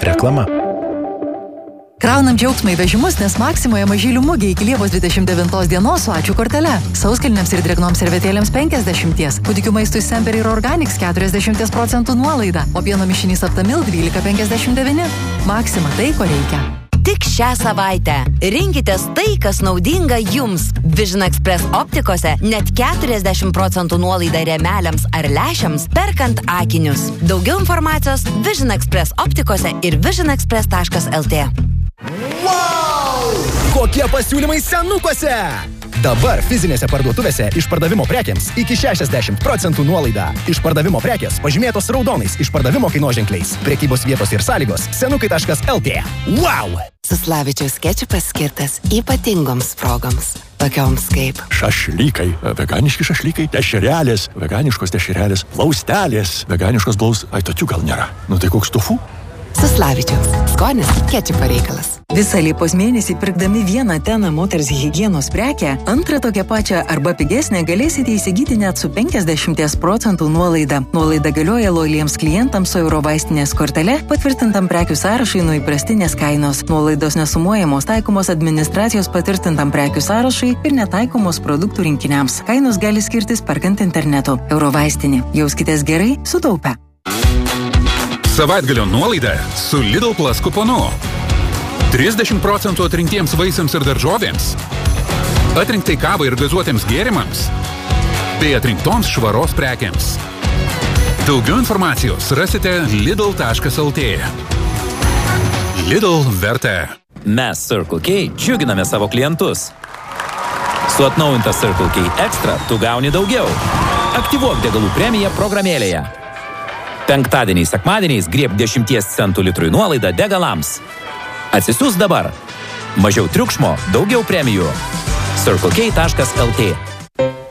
Reklama. Kraunam džiaugsmą į vežimus, nes Maksimoje mažylių mugė iki Liepos 29 dienos su ačiū kortele. Sauskelniams ir drėgnoms servetėlėms 50, kūdikių maistui Semper ir Organics 40% nuolaida, o pieno mišinys Aptamil 12,59. Maksima tai, ko reikia. Tik šią savaitę rinkitės tai, kas naudinga jums. Vision Express optikose net 40% nuolaida rėmeliams ar lęšiams perkant akinius. Daugiau informacijos Vision Express optikose ir visionexpress.lt. Wow! Kokie pasiūlymai senukose! Dabar fizinėse parduotuvėse išpardavimo prekiams iki 60% nuolaida. Išpardavimo prekės pažymėtos raudonais išpardavimo kainoženkliais. Prekybos vietos ir sąlygos senukai.lt. Wow! Suslavičiaus kečupas skirtas ypatingoms progoms. Tokioms kaip šašlykai, veganiški šašlykai, dešrelės, veganiškos dešrelės, plaustelės, veganiškos Ai, tokių gal nėra. Nu tai koks tofu? Suslavičiaus. Skonis kečupo reikalas. Visą Liepos mėnesį pirkdami vieną Tena moters higienos prekę, antrą tokią pačią arba pigesnę galėsite įsigyti net su 50% nuolaida. Nuolaida galioja lojaliems klientams su Eurovaistinės kortele, patvirtintam prekių sąrašai nuo įprastinės kainos. Nuolaidos nesumuojamos, taikomos administracijos patvirtintam prekių sąrašai ir netaikomos produktų rinkiniams. Kainos gali skirtis perkant internetu. Eurovaistinė. Jauskitės gerai, sutaupę. Savaitgalio nuolaida su Lidl Plus kuponu. 30% atrinktiems vaisiams ir daržovėms, atrinktai kavai ir gazuotiems gėrimams, bei atrinktoms švaros prekiams. Daugiau informacijos rasite lidl.lt. Lidl verta. Mes Circle K džiuginame savo klientus. Su atnaujinta Circle K Extra tu gauni daugiau. Aktyvuok degalų premiją programėlėje. Penktadieniais, sekmadieniais grieb 10 centų litrui nuolaidą degalams. Atsisiųs dabar. Mažiau triukšmo, daugiau premijų. circlek.lt